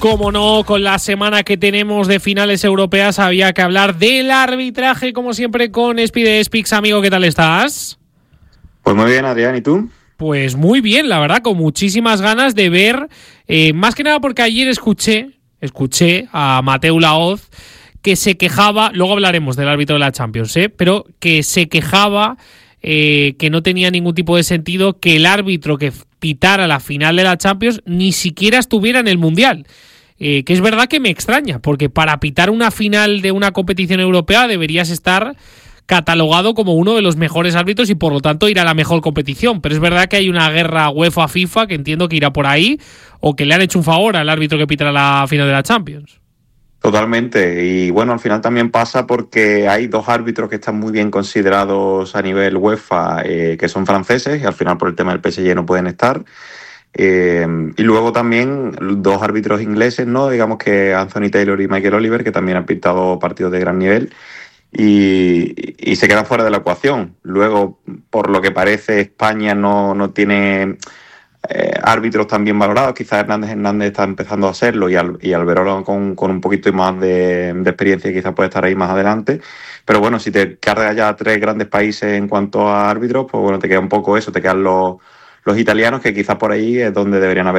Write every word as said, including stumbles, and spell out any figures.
Como no, con la semana que tenemos de finales europeas había que hablar del arbitraje, como siempre, con Espi de Espix. Amigo, ¿qué tal estás? Pues muy bien, Adrián, ¿y tú? Pues muy bien, la verdad, con muchísimas ganas de ver, eh, más que nada porque ayer escuché, escuché a Mateu Laoz que se quejaba, luego hablaremos del árbitro de la Champions, ¿eh? pero que se quejaba eh, que no tenía ningún tipo de sentido que el árbitro que pitara la final de la Champions ni siquiera estuviera en el Mundial. Eh, que es verdad que me extraña, porque para pitar una final de una competición europea deberías estar catalogado como uno de los mejores árbitros y por lo tanto ir a la mejor competición. Pero es verdad que hay una guerra UEFA-FIFA que entiendo que irá por ahí, o que le han hecho un favor al árbitro que pitara la final de la Champions. Totalmente, y bueno, al final también pasa porque hay dos árbitros que están muy bien considerados a nivel UEFA, eh, que son franceses, y al final por el tema del P S G no pueden estar. Eh, y luego también dos árbitros ingleses, ¿no? Digamos que Anthony Taylor y Michael Oliver, que también han pitado partidos de gran nivel y, y se quedan fuera de la ecuación. Luego, por lo que parece, España no, no tiene eh, árbitros tan bien valorados. Quizás Hernández Hernández está empezando a hacerlo y, Al, y Alberola con, con un poquito más de, de experiencia quizás puede estar ahí más adelante. Pero bueno, si te cargas ya tres grandes países en cuanto a árbitros, pues bueno, te queda un poco eso, te quedan los... los italianos, que quizás por ahí es donde deberían haber